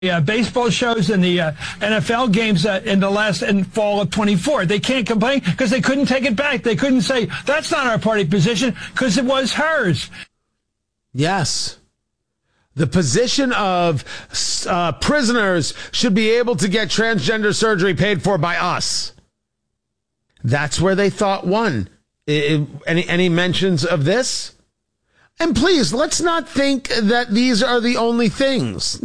baseball shows and the NFL games in fall of 24. They can't complain because they couldn't take it back. They couldn't say, that's not our party position, because it was hers. Yes. The position of prisoners should be able to get transgender surgery paid for by us. That's where they thought won. Any mentions of this? And please, let's not think that these are the only things.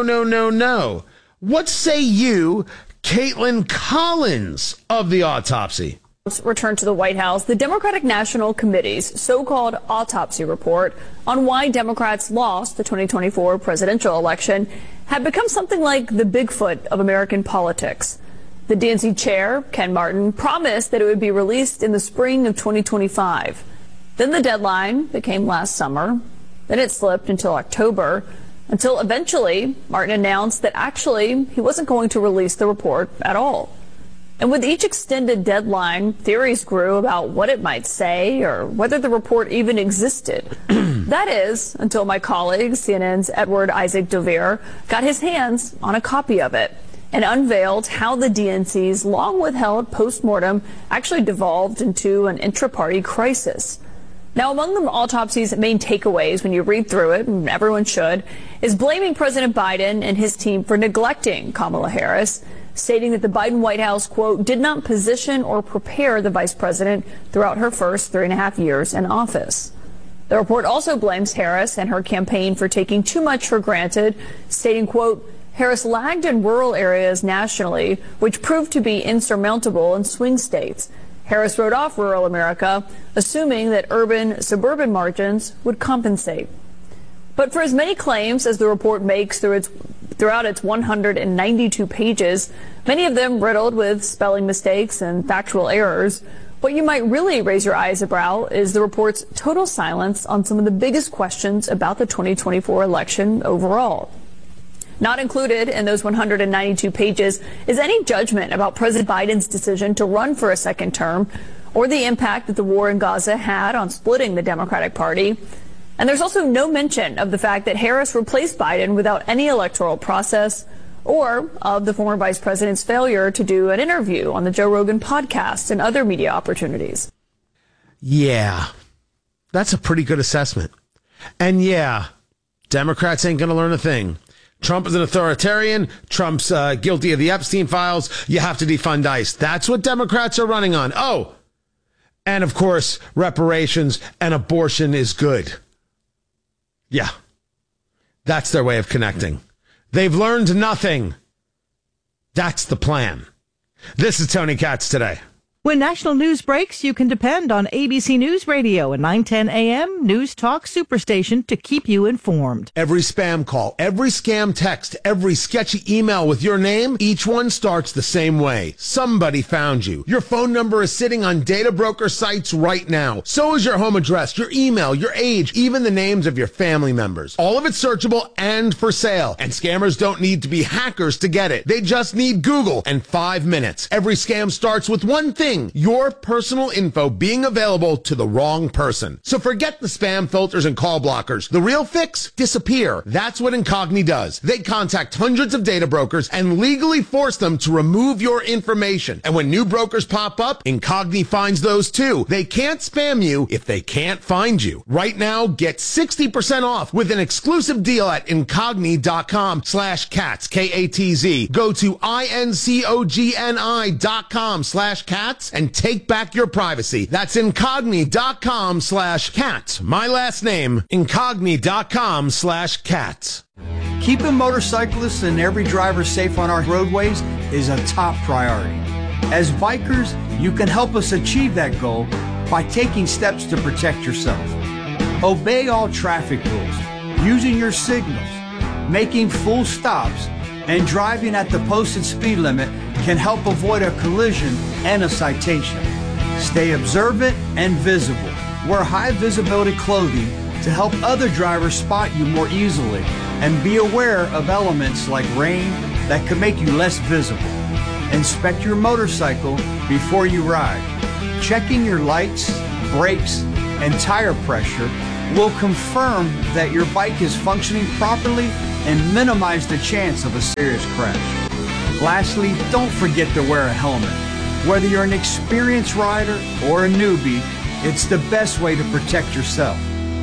No. What say you, Caitlin Collins of the autopsy? Returned to the White House, the Democratic National Committee's so-called autopsy report on why Democrats lost the 2024 presidential election had become something like the Bigfoot of American politics. The DNC chair, Ken Martin, promised that it would be released in the spring of 2025. Then the deadline became last summer. Then it slipped until October, until eventually Martin announced that actually he wasn't going to release the report at all. And with each extended deadline, theories grew about what it might say or whether the report even existed. That is, until my colleague, CNN's Edward Isaac Dovere, got his hands on a copy of it and unveiled how the DNC's long-withheld postmortem actually devolved into an intra-party crisis. Now, among the autopsy's main takeaways when you read through it, and everyone should, is blaming President Biden and his team for neglecting Kamala Harris, stating that the Biden White House, quote, did not position or prepare the vice president throughout her first 3.5 years in office. The report also blames Harris and her campaign for taking too much for granted, stating, quote, Harris lagged in rural areas nationally, which proved to be insurmountable in swing states. Harris wrote off rural America, assuming that urban-suburban margins would compensate. But for as many claims as the report makes throughout its 192 pages, many of them riddled with spelling mistakes and factual errors, what you might really raise your eyes about is the report's total silence on some of the biggest questions about the 2024 election overall. Not included in those 192 pages is any judgment about President Biden's decision to run for a second term or the impact that the war in Gaza had on splitting the Democratic Party. And there's also no mention of the fact that Harris replaced Biden without any electoral process or of the former vice president's failure to do an interview on the Joe Rogan podcast and other media opportunities. Yeah, that's a pretty good assessment. And yeah, Democrats ain't going to learn a thing. Trump is an authoritarian. Trump's guilty of the Epstein files. You have to defund ICE. That's what Democrats are running on. Oh, and of course, reparations and abortion is good. Yeah, that's their way of connecting. They've learned nothing. That's the plan. This is Tony Katz Today. When national news breaks, you can depend on ABC News Radio and 910 AM News Talk Superstation to keep you informed. Every spam call, every scam text, every sketchy email with your name, each one starts the same way. Somebody found you. Your phone number is sitting on data broker sites right now. So is your home address, your email, your age, even the names of your family members. All of it's searchable and for sale. And scammers don't need to be hackers to get it. They just need Google and 5 minutes. Every scam starts with one thing. Your personal info being available to the wrong person. So forget the spam filters and call blockers. The real fix? Disappear. That's what Incogni does. They contact hundreds of data brokers and legally force them to remove your information. And when new brokers pop up, Incogni finds those too. They can't spam you if they can't find you. Right now, get 60% off with an exclusive deal at Incogni.com/cats, K-A-T-Z. Go to INCOGNI.com/cats and take back your privacy. That's Incogni.com/cats. My last name, Incogni.com/cats. Keeping motorcyclists and every driver safe on our roadways is a top priority. As bikers, you can help us achieve that goal by taking steps to protect yourself. Obey all traffic rules, using your signals, making full stops, and driving at the posted speed limit can help avoid a collision and a citation. Stay observant and visible. Wear high visibility clothing to help other drivers spot you more easily, and be aware of elements like rain that could make you less visible. Inspect your motorcycle before you ride. Checking your lights, brakes, and tire pressure will confirm that your bike is functioning properly and minimize the chance of a serious crash. Lastly, don't forget to wear a helmet. Whether you're an experienced rider or a newbie, it's the best way to protect yourself.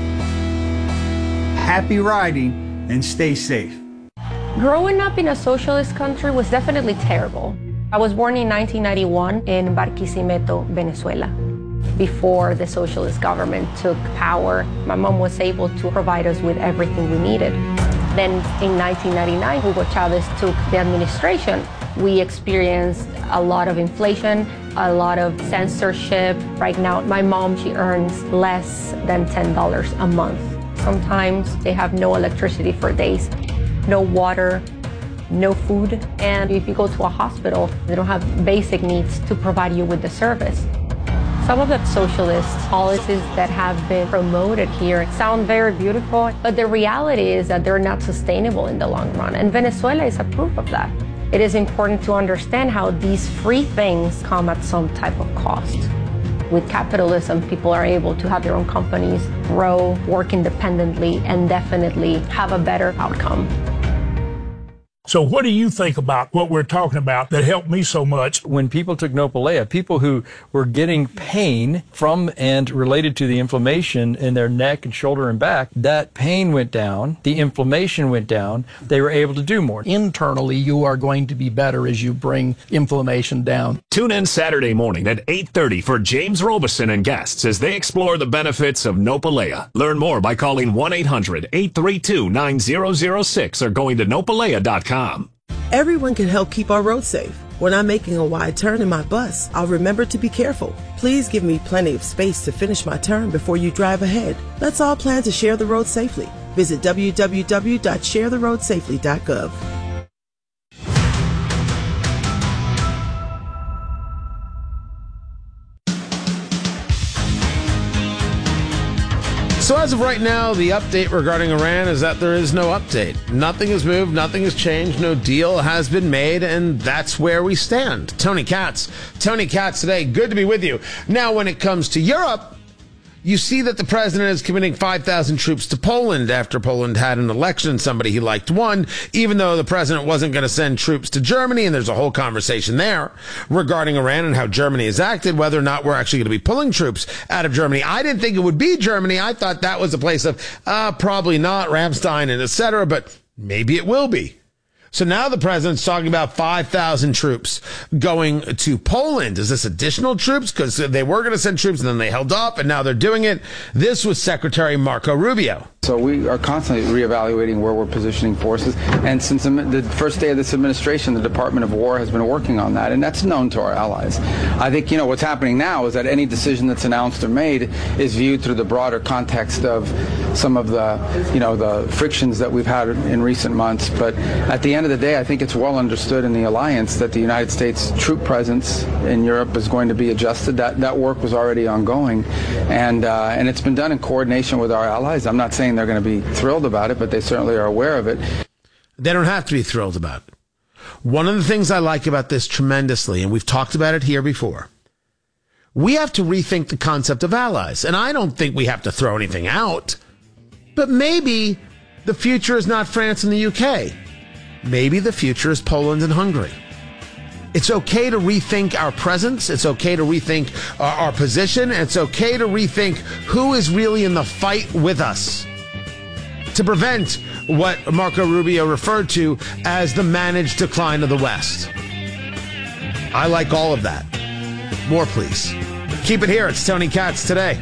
Happy riding and stay safe. Growing up in a socialist country was definitely terrible. I was born in 1991 in Barquisimeto, Venezuela. Before the socialist government took power, my mom was able to provide us with everything we needed. Then in 1999, Hugo Chavez took the administration. We experienced a lot of inflation, a lot of censorship. Right now, my mom, she earns less than $10 a month. Sometimes they have no electricity for days, no water, no food. And if you go to a hospital, they don't have basic needs to provide you with the service. Some of the socialist policies that have been promoted here sound very beautiful, but the reality is that they're not sustainable in the long run. And Venezuela is a proof of that. It is important to understand how these free things come at some type of cost. With capitalism, people are able to have their own companies, grow, work independently, and definitely have a better outcome. So what do you think about what we're talking about that helped me so much? When people took Nopalea, people who were getting pain from and related to the inflammation in their neck and shoulder and back, that pain went down, the inflammation went down, they were able to do more. Internally, you are going to be better as you bring inflammation down. Tune in Saturday morning at 8:30 for James Robeson and guests as they explore the benefits of Nopalea. Learn more by calling 1-800-832-9006 or going to nopalea.com. Everyone can help keep our roads safe. When I'm making a wide turn in my bus, I'll remember to be careful. Please give me plenty of space to finish my turn before you drive ahead. Let's all plan to share the road safely. Visit www.sharetheroadsafely.gov. So as of right now, the update regarding Iran is that there is no update. Nothing has moved, nothing has changed, no deal has been made, and that's where we stand. Tony Katz today, good to be with you. Now, when it comes to Europe, you see that the president is committing 5,000 troops to Poland after Poland had an election. Somebody he liked won, even though the president wasn't going to send troops to Germany. And there's a whole conversation there regarding Iran and how Germany has acted, whether or not we're actually going to be pulling troops out of Germany. I didn't think it would be Germany. I thought that was a place of probably not, Ramstein and etc., but maybe it will be. So now the president's talking about 5,000 troops going to Poland. Is this additional troops? Because they were going to send troops and then they held up and now they're doing it. This was Secretary Marco Rubio. So we are constantly reevaluating where we're positioning forces. And since the first day of this administration, the Department of War has been working on that, and that's known to our allies. I think, what's happening now is that any decision that's announced or made is viewed through the broader context of some of the, the frictions that we've had in recent months. But at the end of the day, I think it's well understood in the alliance that the United States troop presence in Europe is going to be adjusted. That work was already ongoing, and it's been done in coordination with our allies. I'm not saying they're going to be thrilled about it, but they certainly are aware of it. They don't have to be thrilled about it. One of the things I like about this tremendously, and we've talked about it here before, we have to rethink the concept of allies. And I don't think we have to throw anything out, but maybe the future is not France and the UK. Maybe the future is Poland and Hungary. It's okay to rethink our presence. It's okay to rethink our position. It's okay to rethink who is really in the fight with us, to prevent what Marco Rubio referred to as the managed decline of the West. I like all of that. More, please. Keep it here. It's Tony Katz today.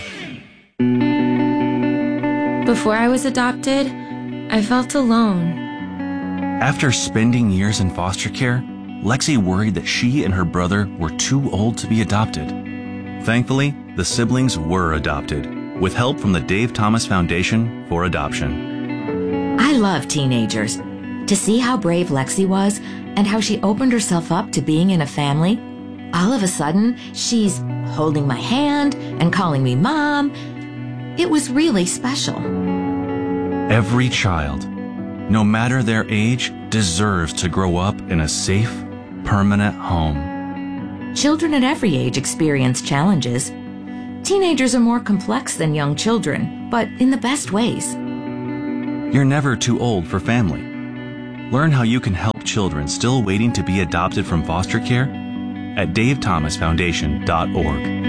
Before I was adopted, I felt alone. After spending years in foster care, Lexi worried that she and her brother were too old to be adopted. Thankfully, the siblings were adopted, with help from the Dave Thomas Foundation for Adoption. I love teenagers. To see how brave Lexi was and how she opened herself up to being in a family, all of a sudden, she's holding my hand and calling me Mom. It was really special. Every child, no matter their age, deserves to grow up in a safe, permanent home. Children at every age experience challenges. Teenagers are more complex than young children, but in the best ways. You're never too old for family. Learn how you can help children still waiting to be adopted from foster care at davethomasfoundation.org.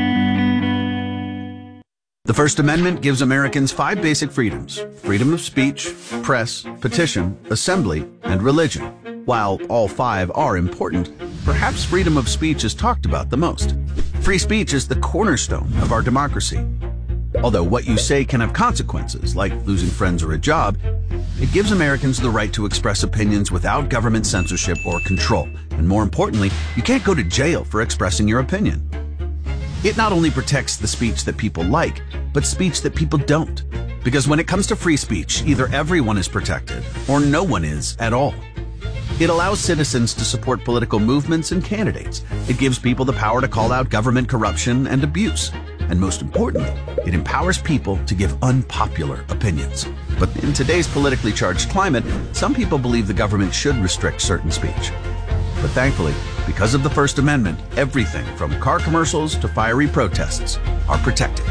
The First Amendment gives Americans 5 basic freedoms: freedom of speech, press, petition, assembly, and religion. While all 5 are important, perhaps freedom of speech is talked about the most. Free speech is the cornerstone of our democracy. Although what you say can have consequences, like losing friends or a job, it gives Americans the right to express opinions without government censorship or control. And more importantly, you can't go to jail for expressing your opinion. It not only protects the speech that people like, but speech that people don't. Because when it comes to free speech, either everyone is protected or no one is at all. It allows citizens to support political movements and candidates. It gives people the power to call out government corruption and abuse. And most importantly, it empowers people to give unpopular opinions. But in today's politically charged climate, some people believe the government should restrict certain speech. But thankfully, because of the First Amendment, everything from car commercials to fiery protests are protected.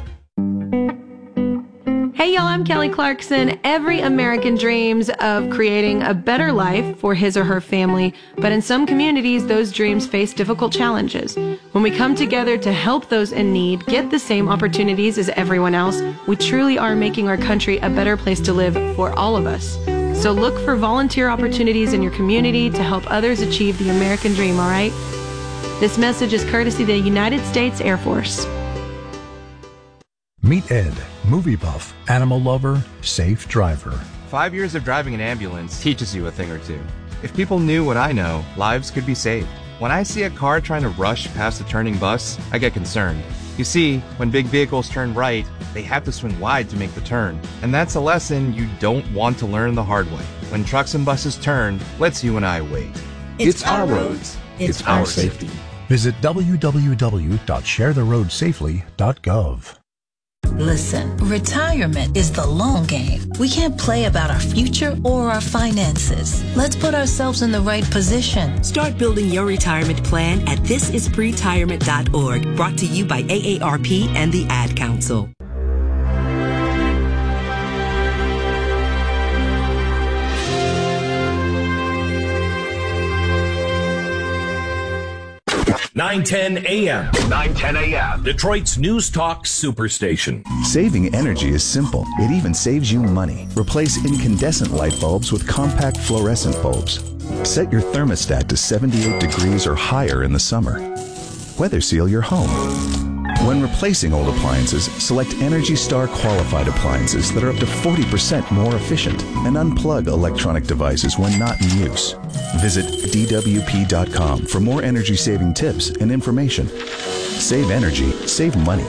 Hey y'all, I'm Kelly Clarkson. Every American dreams of creating a better life for his or her family, but in some communities, those dreams face difficult challenges. When we come together to help those in need get the same opportunities as everyone else, we truly are making our country a better place to live for all of us. So look for volunteer opportunities in your community to help others achieve the American dream, all right? This message is courtesy of the United States Air Force. Meet Ed, movie buff, animal lover, safe driver. 5 years of driving an ambulance teaches you a thing or two. If people knew what I know, lives could be saved. When I see a car trying to rush past a turning bus, I get concerned. You see, when big vehicles turn right, they have to swing wide to make the turn. And that's a lesson you don't want to learn the hard way. When trucks and buses turn, let's you and I wait. It's our roads. It's our safety. Visit www.sharetheroadsafely.gov. Listen, retirement is the long game. We can't play about our future or our finances. Let's put ourselves in the right position. Start building your retirement plan at thisispretirement.org. Brought to you by AARP and the Ad Council. (9:10 a.m.) 9:10 a.m. Detroit's News Talk Superstation. Saving energy is simple. It even saves you money. Replace incandescent light bulbs with compact fluorescent bulbs. Set your thermostat to 78 degrees or higher in the summer. Weather seal your home. When replacing old appliances, select Energy Star qualified appliances that are up to 40% more efficient and unplug electronic devices when not in use. Visit DWP.com for more energy-saving tips and information. Save energy, save money.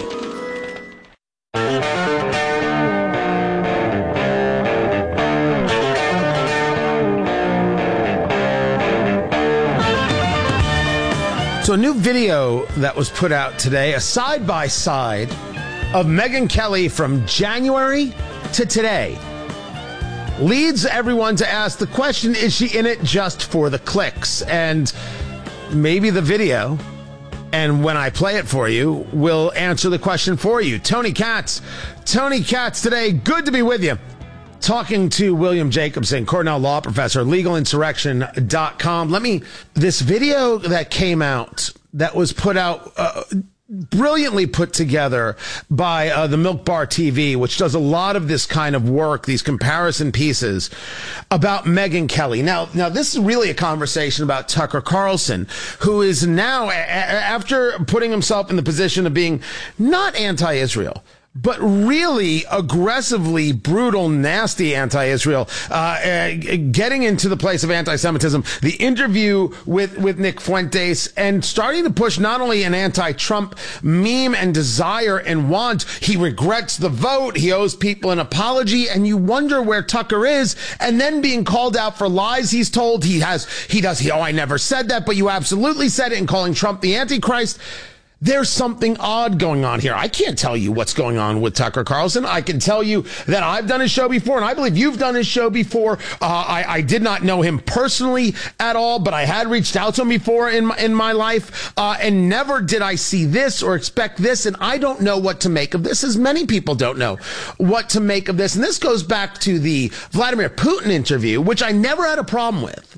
So a new video that was put out today, a side-by-side of Megyn Kelly from January to today, leads everyone to ask the question, is she in it just for the clicks? And maybe the video, and when I play it for you, will answer the question for you. Tony Katz today, good to be with you. Talking to William Jacobson, Cornell law professor, legalinsurrection.com. This video that came out, that was put out, brilliantly put together by the Milk Bar TV, which does a lot of this kind of work, these comparison pieces about Megyn Kelly. Now this is really a conversation about Tucker Carlson, who is now, after putting himself in the position of being not anti-Israel, but really aggressively brutal, nasty anti-Israel, getting into the place of anti-Semitism, the interview with Nick Fuentes, and starting to push not only an anti-Trump meme and desire and want, he regrets the vote, he owes people an apology, and you wonder where Tucker is, and then being called out for lies he's told. I never said that, but you absolutely said it, and calling Trump the Antichrist. there's something odd going on here. I can't tell you what's going on with Tucker Carlson. I can tell you that I've done his show before, and I believe you've done his show before. I did not know him personally at all, but I had reached out to him before in my life, and never did I see this or expect this, and I don't know what to make of this, as many people don't know what to make of this. And this goes back to the Vladimir Putin interview, which I never had a problem with.